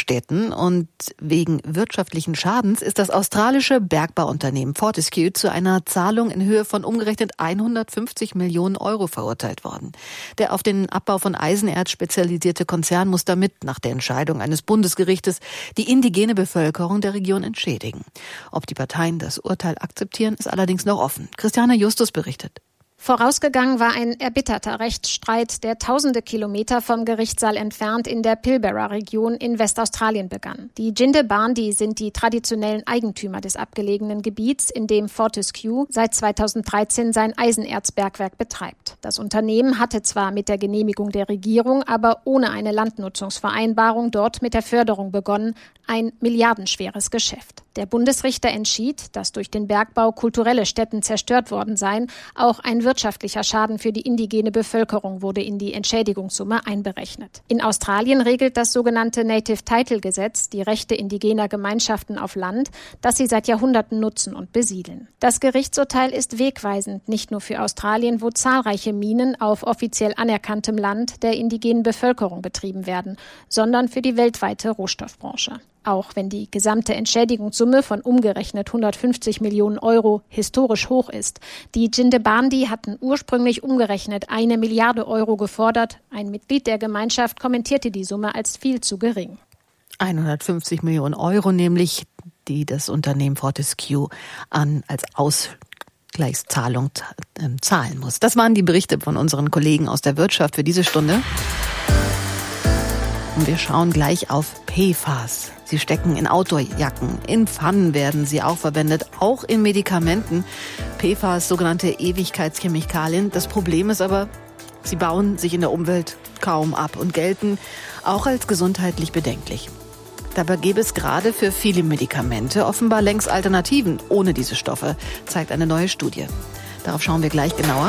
Großstädten und wegen wirtschaftlichen Schadens ist das australische Bergbauunternehmen Fortescue zu einer Zahlung in Höhe von umgerechnet 150 Millionen Euro verurteilt worden. Der auf den Abbau von Eisenerz spezialisierte Konzern muss damit nach der Entscheidung eines Bundesgerichtes die indigene Bevölkerung der Region entschädigen. Ob die Parteien das Urteil akzeptieren, ist allerdings noch offen. Christiane Justus berichtet. Vorausgegangen war ein erbitterter Rechtsstreit, der tausende Kilometer vom Gerichtssaal entfernt in der Pilbara-Region in Westaustralien begann. Die Jindabyne sind die traditionellen Eigentümer des abgelegenen Gebiets, in dem Fortescue seit 2013 sein Eisenerzbergwerk betreibt. Das Unternehmen hatte zwar mit der Genehmigung der Regierung, aber ohne eine Landnutzungsvereinbarung dort mit der Förderung begonnen, ein milliardenschweres Geschäft. Der Bundesrichter entschied, dass durch den Bergbau kulturelle Stätten zerstört worden seien. Auch ein wirtschaftlicher Schaden für die indigene Bevölkerung wurde in die Entschädigungssumme einberechnet. In Australien regelt das sogenannte Native Title Gesetz die Rechte indigener Gemeinschaften auf Land, das sie seit Jahrhunderten nutzen und besiedeln. Das Gerichtsurteil ist wegweisend, nicht nur für Australien, wo zahlreiche Minen auf offiziell anerkanntem Land der indigenen Bevölkerung betrieben werden, sondern für die weltweite Rohstoffbranche. Auch wenn die gesamte Entschädigungssumme von umgerechnet 150 Millionen Euro historisch hoch ist. Die Jindabyne hatten ursprünglich umgerechnet 1 Milliarde Euro gefordert. Ein Mitglied der Gemeinschaft kommentierte die Summe als viel zu gering. 150 Millionen Euro nämlich, die das Unternehmen Fortescue als Ausgleichszahlung zahlen muss. Das waren die Berichte von unseren Kollegen aus der Wirtschaft für diese Stunde. Und wir schauen gleich auf PFAS. Sie stecken in Outdoorjacken, in Pfannen werden sie auch verwendet, auch in Medikamenten. PFAS, sogenannte Ewigkeitschemikalien. Das Problem ist aber, sie bauen sich in der Umwelt kaum ab und gelten auch als gesundheitlich bedenklich. Dabei gäbe es gerade für viele Medikamente offenbar längst Alternativen ohne diese Stoffe, zeigt eine neue Studie. Darauf schauen wir gleich genauer.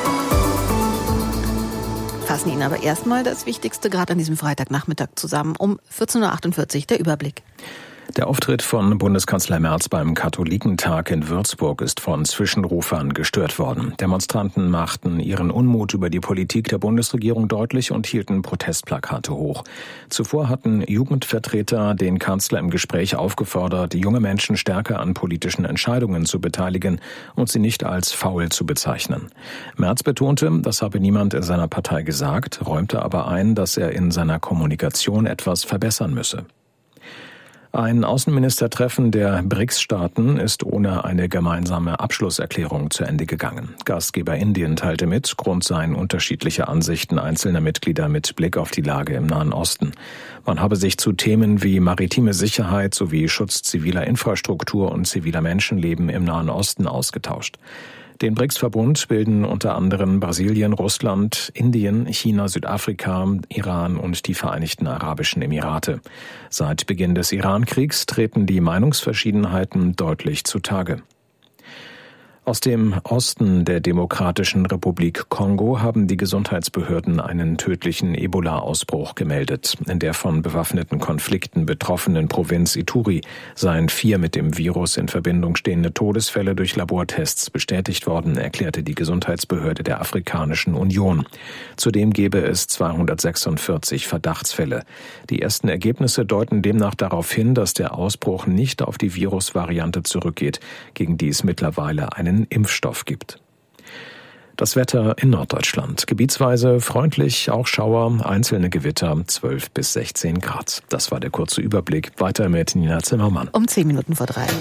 Fassen Ihnen aber erstmal das Wichtigste gerade an diesem Freitagnachmittag zusammen. Um 14.48 Uhr der Überblick. Der Auftritt von Bundeskanzler Merz beim Katholikentag in Würzburg ist von Zwischenrufern gestört worden. Demonstranten machten ihren Unmut über die Politik der Bundesregierung deutlich und hielten Protestplakate hoch. Zuvor hatten Jugendvertreter den Kanzler im Gespräch aufgefordert, junge Menschen stärker an politischen Entscheidungen zu beteiligen und sie nicht als faul zu bezeichnen. Merz betonte, das habe niemand in seiner Partei gesagt, räumte aber ein, dass er in seiner Kommunikation etwas verbessern müsse. Ein Außenministertreffen der BRICS-Staaten ist ohne eine gemeinsame Abschlusserklärung zu Ende gegangen. Gastgeber Indien teilte mit, Grund seien unterschiedliche Ansichten einzelner Mitglieder mit Blick auf die Lage im Nahen Osten. Man habe sich zu Themen wie maritime Sicherheit sowie Schutz ziviler Infrastruktur und ziviler Menschenleben im Nahen Osten ausgetauscht. Den BRICS-Verbund bilden unter anderem Brasilien, Russland, Indien, China, Südafrika, Iran und die Vereinigten Arabischen Emirate. Seit Beginn des Iran-Kriegs treten die Meinungsverschiedenheiten deutlich zutage. Aus dem Osten der Demokratischen Republik Kongo haben die Gesundheitsbehörden einen tödlichen Ebola-Ausbruch gemeldet. In der von bewaffneten Konflikten betroffenen Provinz Ituri seien 4 mit dem Virus in Verbindung stehende Todesfälle durch Labortests bestätigt worden, erklärte die Gesundheitsbehörde der Afrikanischen Union. Zudem gebe es 246 Verdachtsfälle. Die ersten Ergebnisse deuten demnach darauf hin, dass der Ausbruch nicht auf die Virusvariante zurückgeht, gegen die es mittlerweile einen Impfstoff gibt. Das Wetter in Norddeutschland. Gebietsweise freundlich, auch Schauer, einzelne Gewitter, 12 bis 16 Grad. Das war der kurze Überblick. Weiter mit Nina Zimmermann. Um 10 Minuten vor 3.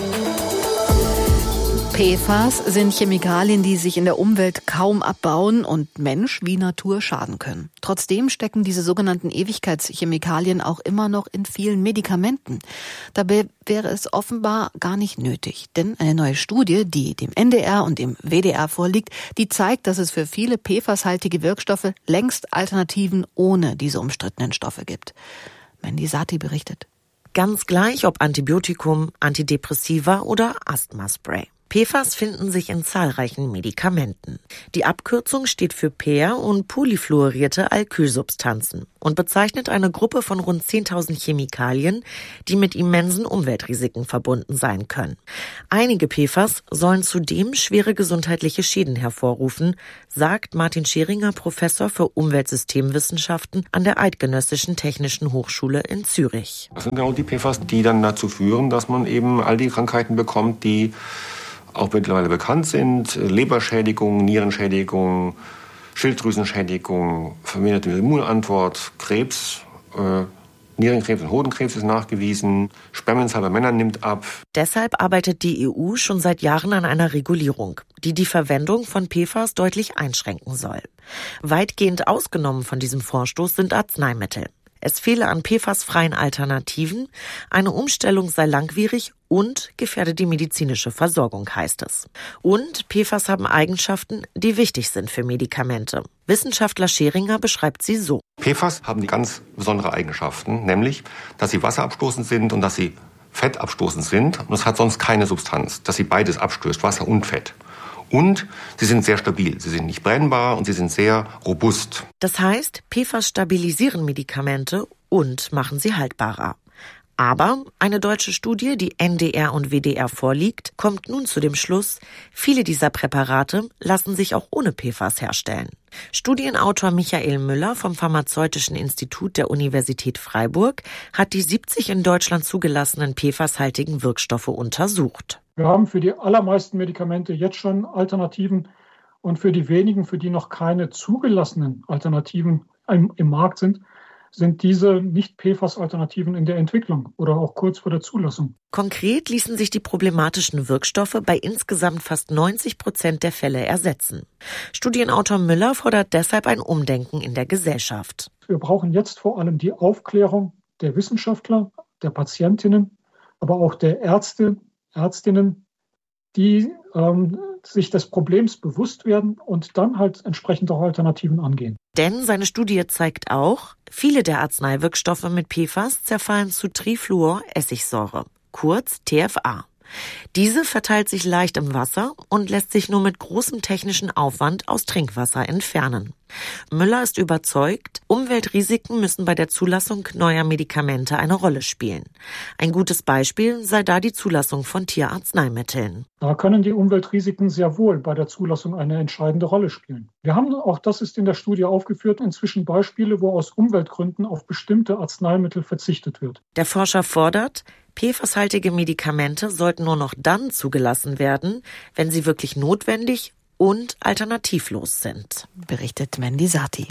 PFAS sind Chemikalien, die sich in der Umwelt kaum abbauen und Mensch wie Natur schaden können. Trotzdem stecken diese sogenannten Ewigkeitschemikalien auch immer noch in vielen Medikamenten. Dabei wäre es offenbar gar nicht nötig. Denn eine neue Studie, die dem NDR und dem WDR vorliegt, die zeigt, dass es für viele PFAS-haltige Wirkstoffe längst Alternativen ohne diese umstrittenen Stoffe gibt. Mandy Sati berichtet. Ganz gleich ob Antibiotikum, Antidepressiva oder Asthmaspray. PFAS finden sich in zahlreichen Medikamenten. Die Abkürzung steht für per- und polyfluorierte Alkylsubstanzen und bezeichnet eine Gruppe von rund 10.000 Chemikalien, die mit immensen Umweltrisiken verbunden sein können. Einige PFAS sollen zudem schwere gesundheitliche Schäden hervorrufen, sagt Martin Scheringer, Professor für Umweltsystemwissenschaften an der Eidgenössischen Technischen Hochschule in Zürich. Das sind genau die PFAS, die dann dazu führen, dass man eben all die Krankheiten bekommt, die auch mittlerweile bekannt sind. Leberschädigung, Nierenschädigung, Schilddrüsenschädigung, verminderte Immunantwort, Krebs, Nierenkrebs und Hodenkrebs ist nachgewiesen. Spermienzahl bei Männern nimmt ab. Deshalb arbeitet die EU schon seit Jahren an einer Regulierung, die Verwendung von PFAS deutlich einschränken soll. Weitgehend ausgenommen von diesem Vorstoß sind Arzneimittel. Es fehle an PFAS-freien Alternativen, eine Umstellung sei langwierig und gefährde die medizinische Versorgung, heißt es. Und PFAS haben Eigenschaften, die wichtig sind für Medikamente. Wissenschaftler Scheringer beschreibt sie so. PFAS haben ganz besondere Eigenschaften, nämlich, dass sie wasserabstoßend sind und dass sie fettabstoßend sind. Und es hat sonst keine Substanz, dass sie beides abstößt, Wasser und Fett. Und sie sind sehr stabil. Sie sind nicht brennbar und sie sind sehr robust. Das heißt, PFAS stabilisieren Medikamente und machen sie haltbarer. Aber eine deutsche Studie, die NDR und WDR vorliegt, kommt nun zu dem Schluss, viele dieser Präparate lassen sich auch ohne PFAS herstellen. Studienautor Michael Müller vom Pharmazeutischen Institut der Universität Freiburg hat die 70 in Deutschland zugelassenen PFAS-haltigen Wirkstoffe untersucht. Wir haben für die allermeisten Medikamente jetzt schon Alternativen und für die wenigen, für die noch keine zugelassenen Alternativen im Markt sind diese Nicht-PFAS-Alternativen in der Entwicklung oder auch kurz vor der Zulassung. Konkret ließen sich die problematischen Wirkstoffe bei insgesamt fast 90% der Fälle ersetzen. Studienautor Müller fordert deshalb ein Umdenken in der Gesellschaft. Wir brauchen jetzt vor allem die Aufklärung der Wissenschaftler, der Patientinnen, aber auch der Ärztinnen, die sich des Problems bewusst werden und dann halt entsprechend auch Alternativen angehen. Denn seine Studie zeigt auch, viele der Arzneiwirkstoffe mit PFAS zerfallen zu Trifluoressigsäure, kurz TFA. Diese verteilt sich leicht im Wasser und lässt sich nur mit großem technischen Aufwand aus Trinkwasser entfernen. Müller ist überzeugt, Umweltrisiken müssen bei der Zulassung neuer Medikamente eine Rolle spielen. Ein gutes Beispiel sei da die Zulassung von Tierarzneimitteln. Da können die Umweltrisiken sehr wohl bei der Zulassung eine entscheidende Rolle spielen. Wir haben, auch das ist in der Studie aufgeführt, inzwischen Beispiele, wo aus Umweltgründen auf bestimmte Arzneimittel verzichtet wird. Der Forscher fordert, PFAS-haltige Medikamente sollten nur noch dann zugelassen werden, wenn sie wirklich notwendig und alternativlos sind, berichtet Mandy Sati.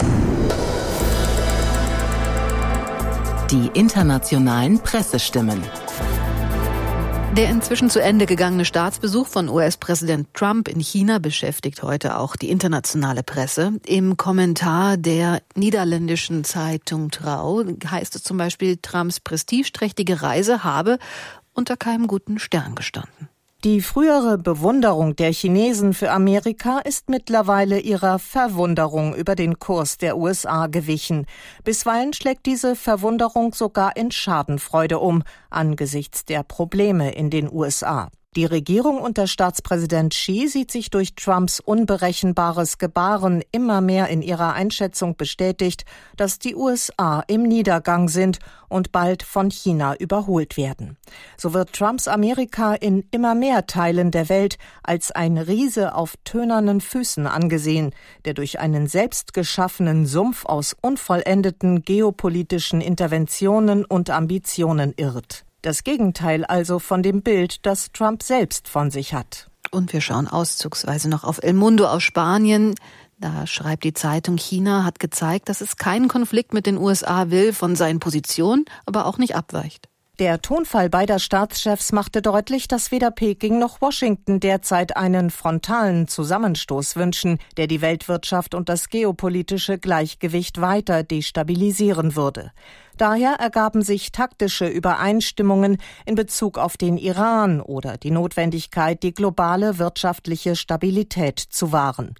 Die internationalen Pressestimmen. Der inzwischen zu Ende gegangene Staatsbesuch von US-Präsident Trump in China beschäftigt heute auch die internationale Presse. Im Kommentar der niederländischen Zeitung Trouw heißt es zum Beispiel, Trumps prestigeträchtige Reise habe unter keinem guten Stern gestanden. Die frühere Bewunderung der Chinesen für Amerika ist mittlerweile ihrer Verwunderung über den Kurs der USA gewichen. Bisweilen schlägt diese Verwunderung sogar in Schadenfreude um, angesichts der Probleme in den USA. Die Regierung unter Staatspräsident Xi sieht sich durch Trumps unberechenbares Gebaren immer mehr in ihrer Einschätzung bestätigt, dass die USA im Niedergang sind und bald von China überholt werden. So wird Trumps Amerika in immer mehr Teilen der Welt als ein Riese auf tönernen Füßen angesehen, der durch einen selbst geschaffenen Sumpf aus unvollendeten geopolitischen Interventionen und Ambitionen irrt. Das Gegenteil also von dem Bild, das Trump selbst von sich hat. Und wir schauen auszugsweise noch auf El Mundo aus Spanien. Da schreibt die Zeitung, China hat gezeigt, dass es keinen Konflikt mit den USA will, von seinen Positionen aber auch nicht abweicht. Der Tonfall beider Staatschefs machte deutlich, dass weder Peking noch Washington derzeit einen frontalen Zusammenstoß wünschen, der die Weltwirtschaft und das geopolitische Gleichgewicht weiter destabilisieren würde. Daher ergaben sich taktische Übereinstimmungen in Bezug auf den Iran oder die Notwendigkeit, die globale wirtschaftliche Stabilität zu wahren.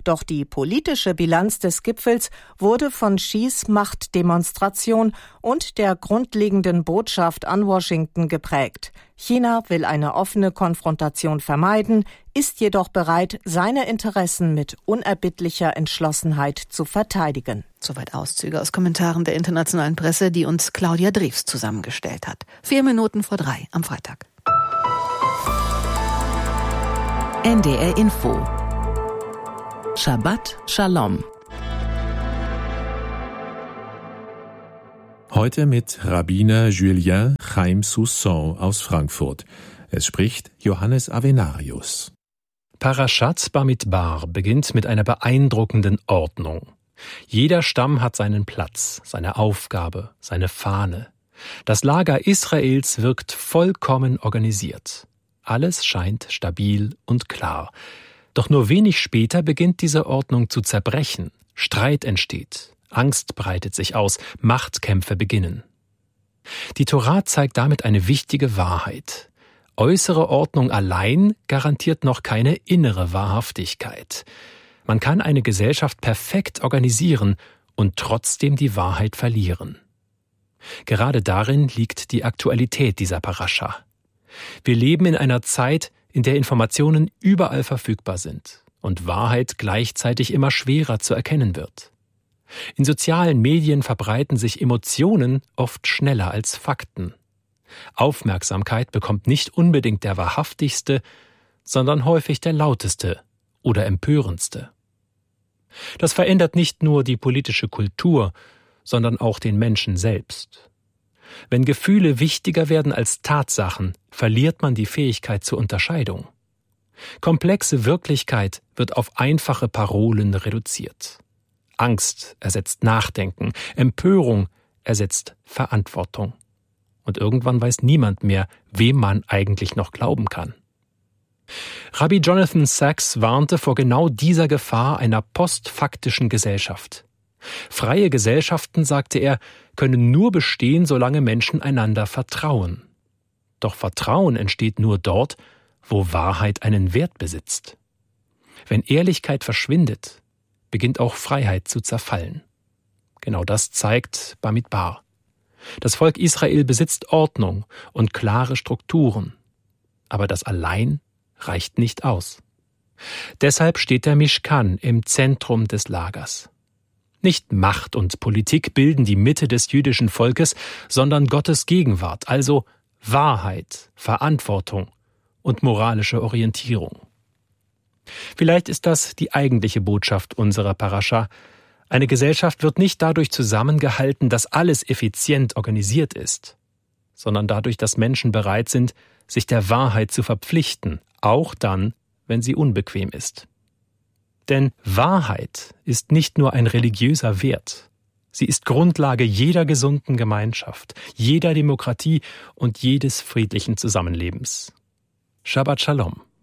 Doch die politische Bilanz des Gipfels wurde von Xis Machtdemonstration und der grundlegenden Botschaft an Washington geprägt. China will eine offene Konfrontation vermeiden, ist jedoch bereit, seine Interessen mit unerbittlicher Entschlossenheit zu verteidigen. Soweit Auszüge aus Kommentaren der internationalen Presse, die uns Claudia Drews zusammengestellt hat. 3:04 am Freitag. NDR Info. Shabbat Shalom. Heute mit Rabbiner Julien Chaim Soussan aus Frankfurt. Es spricht Johannes Avenarius. Parashat Bamidbar beginnt mit einer beeindruckenden Ordnung. Jeder Stamm hat seinen Platz, seine Aufgabe, seine Fahne. Das Lager Israels wirkt vollkommen organisiert. Alles scheint stabil und klar. Doch nur wenig später beginnt diese Ordnung zu zerbrechen. Streit entsteht. Angst breitet sich aus, Machtkämpfe beginnen. Die Tora zeigt damit eine wichtige Wahrheit. Äußere Ordnung allein garantiert noch keine innere Wahrhaftigkeit. Man kann eine Gesellschaft perfekt organisieren und trotzdem die Wahrheit verlieren. Gerade darin liegt die Aktualität dieser Parascha. Wir leben in einer Zeit, in der Informationen überall verfügbar sind und Wahrheit gleichzeitig immer schwerer zu erkennen wird. In sozialen Medien verbreiten sich Emotionen oft schneller als Fakten. Aufmerksamkeit bekommt nicht unbedingt der wahrhaftigste, sondern häufig der lauteste oder empörendste. Das verändert nicht nur die politische Kultur, sondern auch den Menschen selbst. Wenn Gefühle wichtiger werden als Tatsachen, verliert man die Fähigkeit zur Unterscheidung. Komplexe Wirklichkeit wird auf einfache Parolen reduziert. Angst ersetzt Nachdenken, Empörung ersetzt Verantwortung. Und irgendwann weiß niemand mehr, wem man eigentlich noch glauben kann. Rabbi Jonathan Sacks warnte vor genau dieser Gefahr einer postfaktischen Gesellschaft. Freie Gesellschaften, sagte er, können nur bestehen, solange Menschen einander vertrauen. Doch Vertrauen entsteht nur dort, wo Wahrheit einen Wert besitzt. Wenn Ehrlichkeit verschwindet, beginnt auch Freiheit zu zerfallen. Genau das zeigt Bamidbar. Das Volk Israel besitzt Ordnung und klare Strukturen. Aber das allein reicht nicht aus. Deshalb steht der Mishkan im Zentrum des Lagers. Nicht Macht und Politik bilden die Mitte des jüdischen Volkes, sondern Gottes Gegenwart, also Wahrheit, Verantwortung und moralische Orientierung. Vielleicht ist das die eigentliche Botschaft unserer Parascha. Eine Gesellschaft wird nicht dadurch zusammengehalten, dass alles effizient organisiert ist, sondern dadurch, dass Menschen bereit sind, sich der Wahrheit zu verpflichten, auch dann, wenn sie unbequem ist. Denn Wahrheit ist nicht nur ein religiöser Wert. Sie ist Grundlage jeder gesunden Gemeinschaft, jeder Demokratie und jedes friedlichen Zusammenlebens. Shabbat Shalom.